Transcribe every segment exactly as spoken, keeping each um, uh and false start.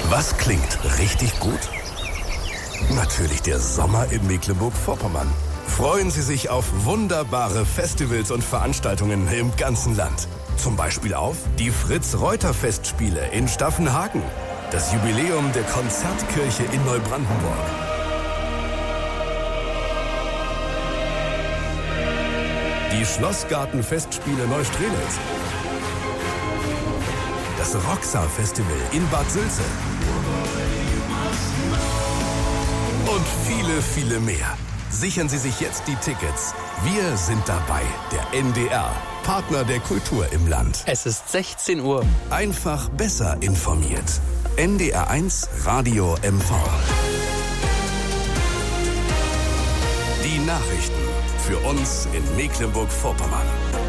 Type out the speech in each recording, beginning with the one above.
Was klingt richtig gut? Natürlich der Sommer in Mecklenburg-Vorpommern. Freuen Sie sich auf wunderbare Festivals und Veranstaltungen im ganzen Land. Zum Beispiel auf die Fritz-Reuter-Festspiele in Staffenhagen, das Jubiläum der Konzertkirche in Neubrandenburg, die Schlossgarten-Festspiele Neustrelitz, das Roxa-Festival in Bad Sülze und viele, viele mehr. Sichern Sie sich jetzt die Tickets. Wir sind dabei, der N D R, Partner der Kultur im Land. Es ist sechzehn Uhr. Einfach besser informiert. N D R eins Radio M V. Die Nachrichten für uns in Mecklenburg-Vorpommern.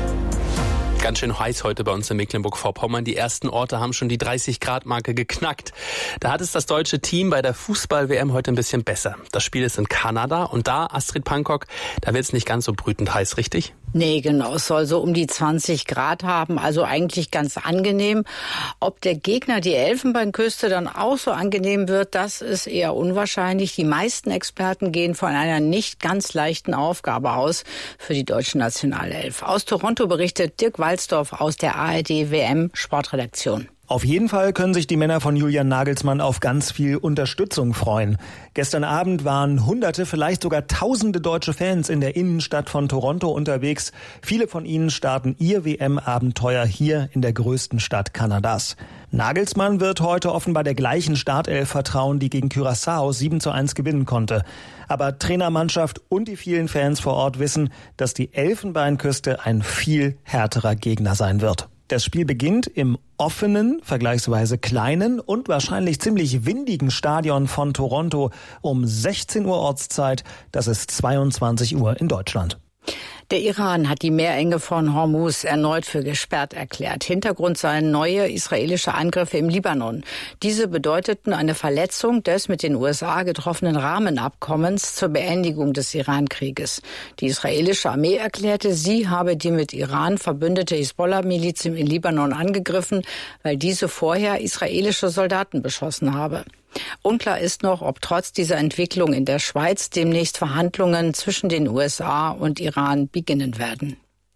Ganz schön heiß heute bei uns in Mecklenburg-Vorpommern. Die ersten Orte haben schon die dreißig Grad Marke geknackt. Da hat es das deutsche Team bei der Fußball-W M heute ein bisschen besser. Das Spiel ist in Kanada und da, Astrid Pankok, da wird es nicht ganz so brütend heiß, richtig? Nee, genau. Es soll so um die zwanzig Grad haben, also eigentlich ganz angenehm. Ob der Gegner, die Elfenbeinküste, dann auch so angenehm wird, das ist eher unwahrscheinlich. Die meisten Experten gehen von einer nicht ganz leichten Aufgabe aus für die deutsche Nationalelf. Aus Toronto berichtet Dirk Walzdorf aus der A R D W M-Sportredaktion. Auf jeden Fall können sich die Männer von Julian Nagelsmann auf ganz viel Unterstützung freuen. Gestern Abend waren Hunderte, vielleicht sogar Tausende deutsche Fans in der Innenstadt von Toronto unterwegs. Viele von ihnen starten ihr W M-Abenteuer hier in der größten Stadt Kanadas. Nagelsmann wird heute offenbar der gleichen Startelf vertrauen, die gegen Curaçao sieben zu eins gewinnen konnte. Aber Trainermannschaft und die vielen Fans vor Ort wissen, dass die Elfenbeinküste ein viel härterer Gegner sein wird. Das Spiel beginnt im offenen, vergleichsweise kleinen und wahrscheinlich ziemlich windigen Stadion von Toronto um sechzehn Uhr Ortszeit. Das ist zweiundzwanzig Uhr in Deutschland. Der Iran hat die Meerenge von Hormuz erneut für gesperrt erklärt. Hintergrund seien neue israelische Angriffe im Libanon. Diese bedeuteten eine Verletzung des mit den U S A getroffenen Rahmenabkommens zur Beendigung des Iran-Krieges. Die israelische Armee erklärte, sie habe die mit Iran verbündete Hisbollah-Miliz im Libanon angegriffen, weil diese vorher israelische Soldaten beschossen habe. Unklar ist noch, ob trotz dieser Entwicklung in der Schweiz demnächst Verhandlungen zwischen den U S A und Iran beginnen werden.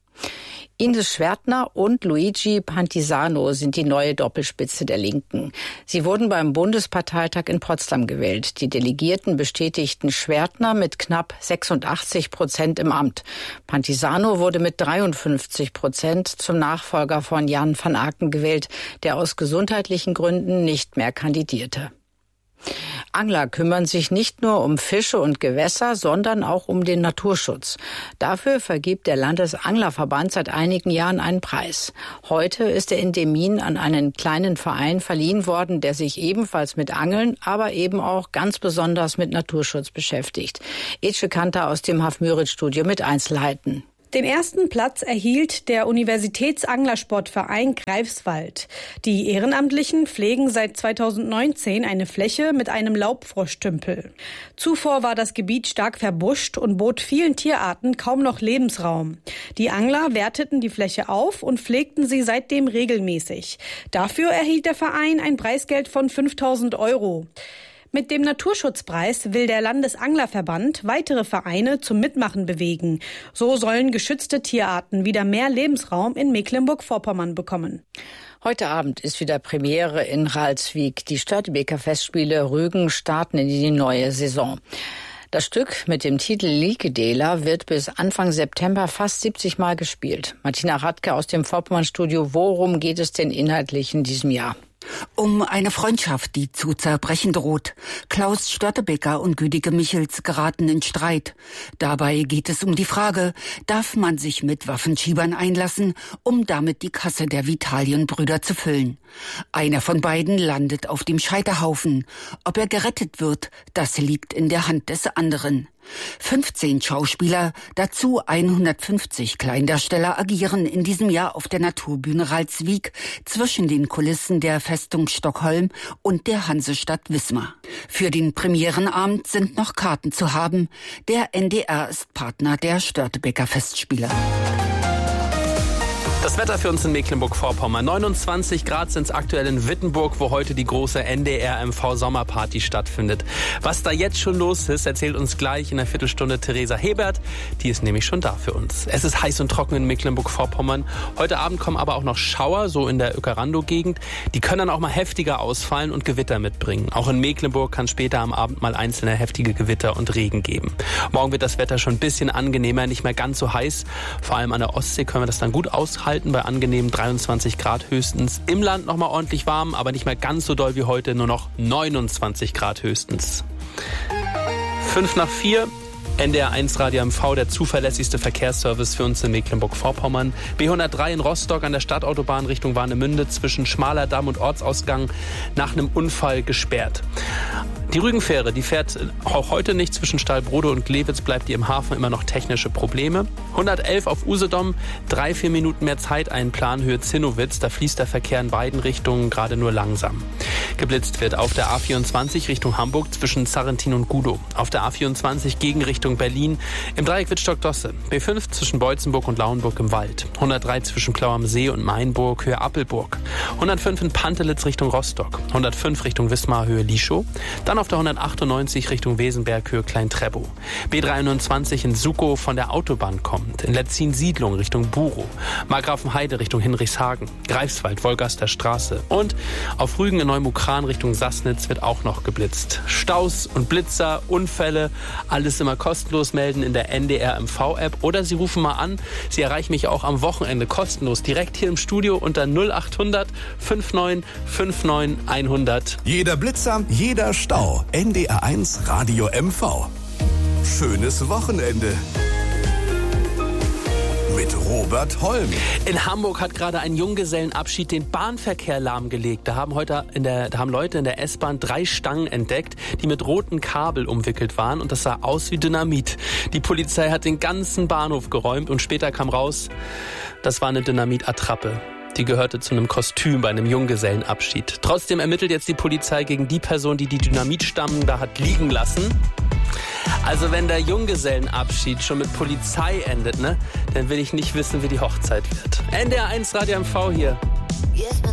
Ines Schwertner und Luigi Pantisano sind die neue Doppelspitze der Linken. Sie wurden beim Bundesparteitag in Potsdam gewählt. Die Delegierten bestätigten Schwertner mit knapp sechsundachtzig Prozent im Amt. Pantisano wurde mit dreiundfünfzig Prozent zum Nachfolger von Jan van Aken gewählt, der aus gesundheitlichen Gründen nicht mehr kandidierte. Angler kümmern sich nicht nur um Fische und Gewässer, sondern auch um den Naturschutz. Dafür vergibt der Landesanglerverband seit einigen Jahren einen Preis. Heute ist der Endemin an einen kleinen Verein verliehen worden, der sich ebenfalls mit Angeln, aber eben auch ganz besonders mit Naturschutz beschäftigt. Ece Kanter aus dem Hafmüritz-Studio mit Einzelheiten. Den ersten Platz erhielt der Universitätsanglersportverein Greifswald. Die Ehrenamtlichen pflegen seit zweitausendneunzehn eine Fläche mit einem Laubfroschtümpel. Zuvor war das Gebiet stark verbuscht und bot vielen Tierarten kaum noch Lebensraum. Die Angler werteten die Fläche auf und pflegten sie seitdem regelmäßig. Dafür erhielt der Verein ein Preisgeld von fünftausend Euro. Mit dem Naturschutzpreis will der Landesanglerverband weitere Vereine zum Mitmachen bewegen. So sollen geschützte Tierarten wieder mehr Lebensraum in Mecklenburg-Vorpommern bekommen. Heute Abend ist wieder Premiere in Ralswiek. Die Störtebeker Festspiele Rügen starten in die neue Saison. Das Stück mit dem Titel Likedela wird bis Anfang September fast siebzig Mal gespielt. Martina Radke aus dem Vorpommern-Studio. Worum geht es denn inhaltlich in diesem Jahr? Um eine Freundschaft, die zu zerbrechen droht. Klaus Störtebeker und Güdige Michels geraten in Streit. Dabei geht es um die Frage, darf man sich mit Waffenschiebern einlassen, um damit die Kasse der Vitalienbrüder zu füllen? Einer von beiden landet auf dem Scheiterhaufen. Ob er gerettet wird, das liegt in der Hand des anderen. fünfzehn Schauspieler, dazu hundertfünfzig Kleindarsteller agieren in diesem Jahr auf der Naturbühne Ralswiek zwischen den Kulissen der Festung Stockholm und der Hansestadt Wismar. Für den Premierenabend sind noch Karten zu haben. Der N D R ist Partner der Störtebeker Festspiele. Das Wetter für uns in Mecklenburg-Vorpommern. neunundzwanzig Grad sind es aktuell in Wittenburg, wo heute die große N D R M V-Sommerparty stattfindet. Was da jetzt schon los ist, erzählt uns gleich in einer Viertelstunde Theresa Hebert. Die ist nämlich schon da für uns. Es ist heiß und trocken in Mecklenburg-Vorpommern. Heute Abend kommen aber auch noch Schauer, so in der Ökerando-Gegend. Die können dann auch mal heftiger ausfallen und Gewitter mitbringen. Auch in Mecklenburg kann später am Abend mal einzelne heftige Gewitter und Regen geben. Morgen wird das Wetter schon ein bisschen angenehmer, nicht mehr ganz so heiß. Vor allem an der Ostsee können wir das dann gut aushalten, bei angenehmen dreiundzwanzig Grad höchstens. Im Land noch mal ordentlich warm, aber nicht mehr ganz so doll wie heute, nur noch neunundzwanzig Grad höchstens. Fünf nach vier. N D R eins Radio M V, der zuverlässigste Verkehrsservice für uns in Mecklenburg-Vorpommern. B hundertdrei in Rostock an der Stadtautobahn Richtung Warnemünde zwischen Schmaler Damm und Ortsausgang nach einem Unfall gesperrt. Die Rügenfähre, die fährt auch heute nicht zwischen Stahlbrode und Glewitz, bleibt die im Hafen immer noch technische Probleme. hundertelf auf Usedom, drei, vier Minuten mehr Zeit einplanen, Höhe Zinnowitz, da fließt der Verkehr in beiden Richtungen gerade nur langsam. Geblitzt wird auf der A vierundzwanzig Richtung Hamburg zwischen Sarrentin und Gudow. Auf der A vierundzwanzig gegen Richtung Berlin im Dreieck Wittstock-Dosse. B fünf zwischen Beutzenburg und Lauenburg im Wald. hundertdrei zwischen Plau am See und Mainburg, Höhe Appelburg. hundertfünf in Pantelitz Richtung Rostock. hundertfünf Richtung Wismar, Höhe Lischow. Dann auf der hundertachtundneunzig Richtung Wesenberg, Höhe Klein-Treppow. B dreiundneunzwanzig in Sukow von der Autobahn kommt. In Letzin-Siedlung Richtung Burow. Markgrafenheide Richtung Hinrichshagen. Greifswald, Wolgaster Straße. Und auf Rügen in Neumukran Richtung Sassnitz wird auch noch geblitzt. Staus und Blitzer, Unfälle, alles immer kostenlos melden in der N D R M V-App. Oder Sie rufen mal an. Sie erreichen mich auch am Wochenende kostenlos direkt hier im Studio unter null achthundert neunundfünfzig neunundfünfzig hundert. Jeder Blitzer, jeder Stau. N D R eins Radio M V. Schönes Wochenende. Mit Robert Holm. In Hamburg hat gerade ein Junggesellenabschied den Bahnverkehr lahmgelegt. Da haben heute in der, da haben Leute in der S-Bahn drei Stangen entdeckt, die mit roten Kabel umwickelt waren, und das sah aus wie Dynamit. Die Polizei hat den ganzen Bahnhof geräumt und später kam raus, das war eine Dynamitattrappe. Die gehörte zu einem Kostüm bei einem Junggesellenabschied. Trotzdem ermittelt jetzt die Polizei gegen die Person, die die Dynamitstangen da hat liegen lassen. Also wenn der Junggesellenabschied schon mit Polizei endet, ne, dann will ich nicht wissen, wie die Hochzeit wird. N D R eins Radio M V hier. Yes,